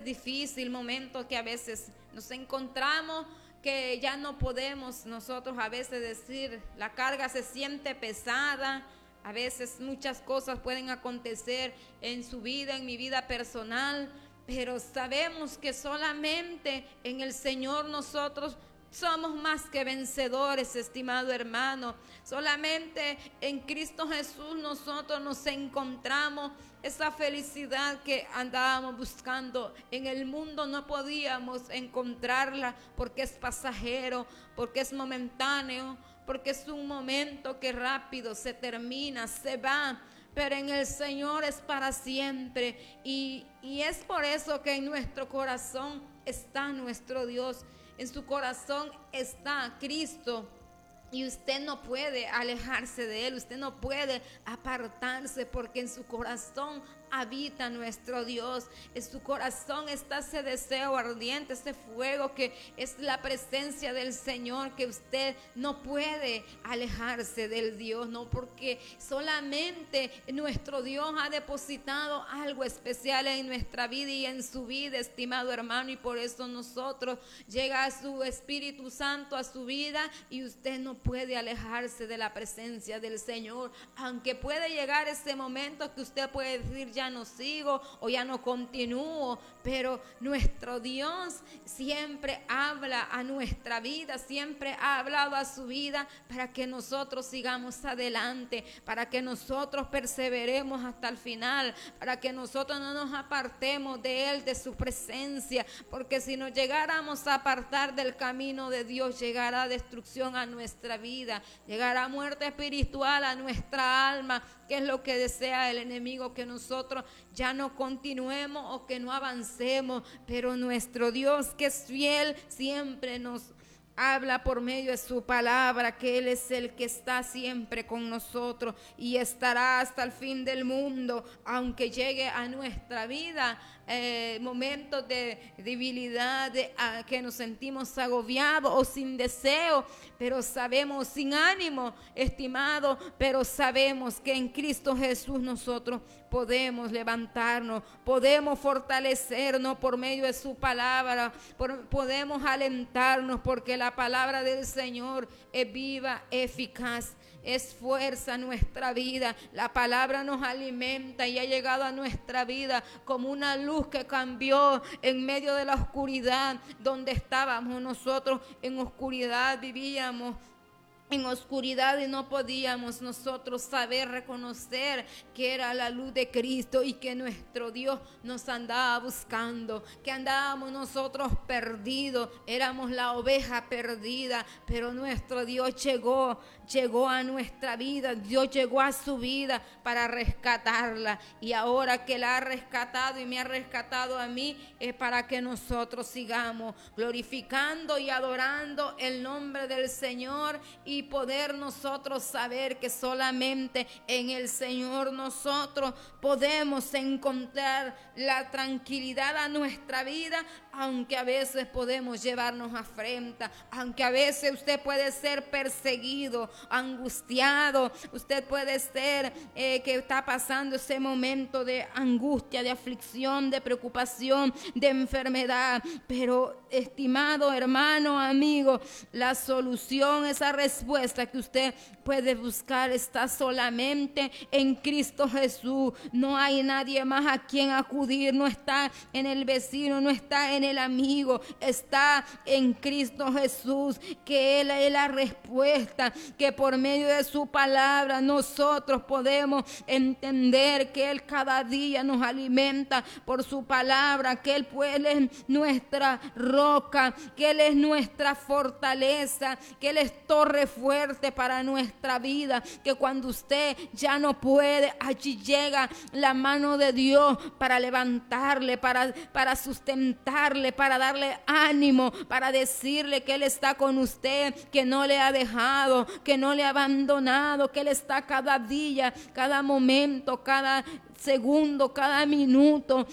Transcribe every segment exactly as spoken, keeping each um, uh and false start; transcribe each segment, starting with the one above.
difícil, momentos que a veces nos encontramos que ya no podemos nosotros a veces decir, la carga se siente pesada. A veces muchas cosas pueden acontecer en su vida, en mi vida personal, pero sabemos que solamente en el Señor nosotros somos más que vencedores, estimado hermano. Solamente en Cristo Jesús nosotros nos encontramos esa felicidad que andábamos buscando. En el mundo no podíamos encontrarla porque es pasajero, porque es momentáneo, porque es un momento que rápido se termina, se va. Pero en el Señor es para siempre. Y, y es por eso que en nuestro corazón está nuestro Dios. En su corazón está Cristo. Y usted no puede alejarse de Él, usted no puede apartarse, porque en su corazón habita nuestro Dios. En su corazón está ese deseo ardiente, ese fuego que es la presencia del Señor, que usted no puede alejarse del Dios, no, porque solamente nuestro Dios ha depositado algo especial en nuestra vida y en su vida, estimado hermano, y por eso nosotros llega a su Espíritu Santo a su vida y usted no puede alejarse de la presencia del Señor, aunque puede llegar ese momento que usted puede decir, ya no sigo o ya no continúo, pero nuestro Dios siempre habla a nuestra vida, siempre ha hablado a su vida para que nosotros sigamos adelante, para que nosotros perseveremos hasta el final, para que nosotros no nos apartemos de Él, de su presencia, porque si nos llegáramos a apartar del camino de Dios, llegará destrucción a nuestra vida, llegará muerte espiritual a nuestra alma, que es lo que desea el enemigo, que nosotros ya no continuemos o que no avancemos. Pero nuestro Dios, que es fiel, siempre nos habla por medio de su palabra, que Él es el que está siempre con nosotros y estará hasta el fin del mundo, aunque llegue a nuestra vida eh, momentos de debilidad, de, a, que nos sentimos agobiados o sin deseo, pero sabemos, sin ánimo, estimado, pero sabemos que en Cristo Jesús nosotros podemos levantarnos, podemos fortalecernos por medio de su palabra, por, podemos alentarnos, porque la palabra del Señor es viva, eficaz, es fuerza nuestra vida. La palabra nos alimenta y ha llegado a nuestra vida como una luz que cambió en medio de la oscuridad donde estábamos nosotros. En oscuridad vivíamos, en oscuridad, y no podíamos nosotros saber reconocer que era la luz de Cristo y que nuestro Dios nos andaba buscando, que andábamos nosotros perdidos, éramos la oveja perdida, pero nuestro Dios llegó, llegó a nuestra vida, Dios llegó a su vida para rescatarla, y ahora que la ha rescatado y me ha rescatado a mí, es para que nosotros sigamos glorificando y adorando el nombre del Señor, y poder nosotros saber que solamente en el Señor nosotros podemos encontrar la tranquilidad a nuestra vida, aunque a veces podemos llevarnos afrenta, aunque a veces usted puede ser perseguido, angustiado, usted puede ser eh, que está pasando ese momento de angustia, de aflicción, de preocupación, de enfermedad, pero estimado hermano, amigo, la solución, esa respuesta que usted puede buscar está solamente en Cristo Jesús. No hay nadie más a quien acudir, no está en el vecino, no está en el amigo, está en Cristo Jesús, que Él es la respuesta, que por medio de su palabra nosotros podemos entender que Él cada día nos alimenta por su palabra, que Él, pues, Él es nuestra roca, que Él es nuestra fortaleza, que Él es torre fuerte para nuestra vida, que cuando usted ya no puede, allí llega la mano de Dios para levantarle, para, para sustentarle, para darle ánimo, para decirle que Él está con usted, que no le ha dejado, que no le ha abandonado, que Él está cada día, cada momento, cada segundo, cada minuto,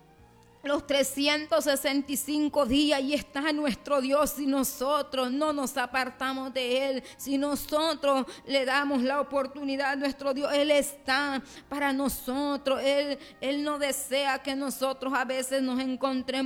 los trescientos sesenta y cinco días, y está nuestro Dios. Si nosotros no nos apartamos de Él, si nosotros le damos la oportunidad a nuestro Dios, Él está para nosotros. Él, Él no desea que nosotros a veces nos encontremos